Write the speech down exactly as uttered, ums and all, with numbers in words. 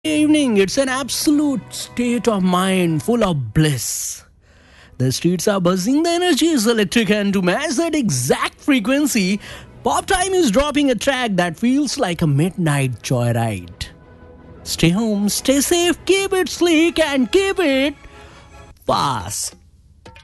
evening. It's an absolute state of mind full of bliss. The streets are buzzing, the energy is electric, and to match that exact frequency, Pop Time is dropping a track that feels like a midnight joyride. Stay home, stay safe, keep it sleek, and keep it fast.